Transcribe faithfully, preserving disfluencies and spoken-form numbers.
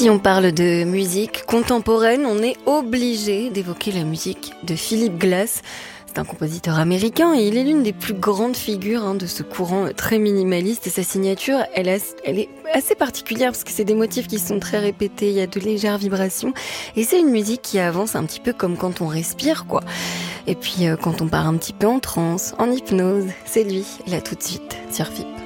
Si on parle de musique contemporaine, on est obligé d'évoquer la musique de Philip Glass. C'est un compositeur américain et il est l'une des plus grandes figures hein, de ce courant très minimaliste. Et sa signature, elle, a, elle est assez particulière parce que c'est des motifs qui sont très répétés, il y a de légères vibrations. Et c'est une musique qui avance un petit peu comme quand on respire, quoi. Et puis euh, quand on part un petit peu en transe, en hypnose, c'est lui, là tout de suite, sur F I P.